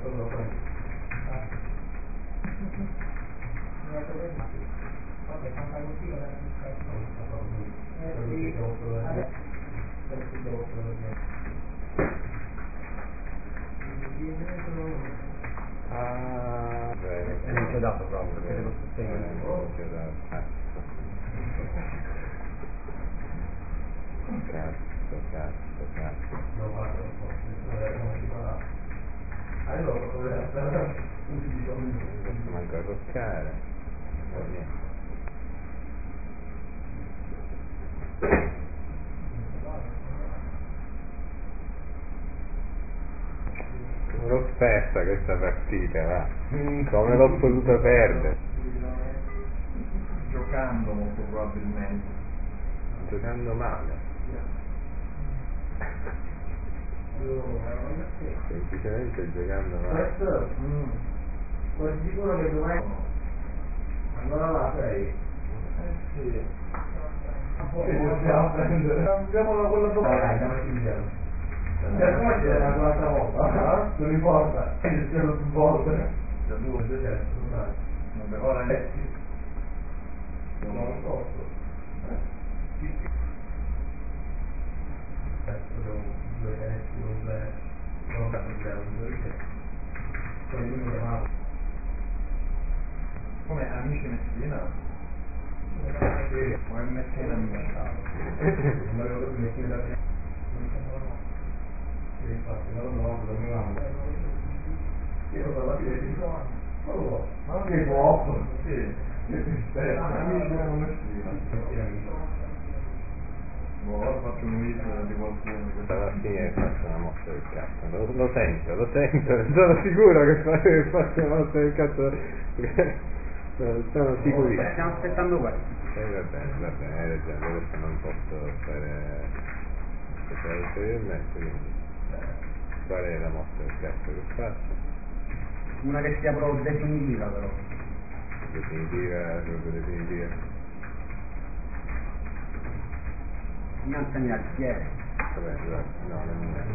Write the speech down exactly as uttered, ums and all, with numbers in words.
Ah, bene. E non ti ho dato proprio, perché devo sostenere. Non ti ho dato. Cazzo, cazzo, cazzo. Non vado, non si farà. Allora, non ti dico Non posso manco toccare. Va bene. Come l'ho persa questa partita, va? Come l'ho potuta perdere? giocando molto probabilmente. Giocando male. Semplicemente giocando male. Questo, mm, sono sicuro che domani allora la sei. Eh sì. Che possiamo prendere? Andiamo da quella domani. Dai, andiamo insieme. Per come c'è la quarta volta? Non importa, il cielo più volte. Da due, due, vabbè, ora è non lo posso. Due testi, un bel, non capire un due poi lui mi chiamava come Amici Messina? Sì, o è Messina Amici? Non avevo detto Messina da prima. Sì, infatti, non lo dormivamo. Io alla fine ti dico, ma lo so, ma non mi può. Sì, che tristezza. Amici erano Messina. Ora faccio un video di qualcuno di questa Alla fine faccio una mossa del cazzo, lo, lo sento, lo sento, sono sicuro che fa- che faccio una mossa del cazzo, sono sicurissimo. Stiamo aspettando questo. Eh, va bene, va bene, hai ragione, adesso non posso fare aspettare ulteriormente, quindi qual è la mossa del cazzo che faccio? Una che sia proprio definitiva però. Definitiva, proprio definitiva. Innanzi al piede. Vabbè, guarda, no, non